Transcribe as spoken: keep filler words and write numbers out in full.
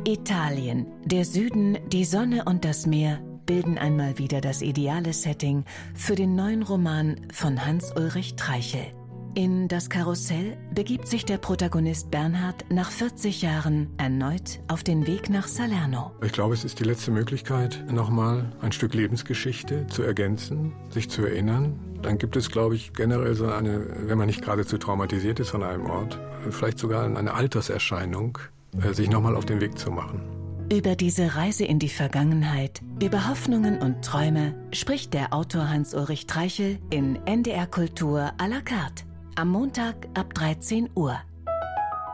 Italien, der Süden, die Sonne und das Meer bilden einmal wieder das ideale Setting für den neuen Roman von Hans-Ulrich Treichel. In Das Karussell begibt sich der Protagonist Bernhard nach vierzig Jahren erneut auf den Weg nach Salerno. Ich glaube, es ist die letzte Möglichkeit, nochmal ein Stück Lebensgeschichte zu ergänzen, sich zu erinnern. Dann gibt es, glaube ich, generell so eine, wenn man nicht geradezu traumatisiert ist von einem Ort, vielleicht sogar eine Alterserscheinung, sich nochmal auf den Weg zu machen. Über diese Reise in die Vergangenheit, über Hoffnungen und Träume spricht der Autor Hans-Ulrich Treichel in N D R Kultur à la carte. Am Montag ab dreizehn Uhr.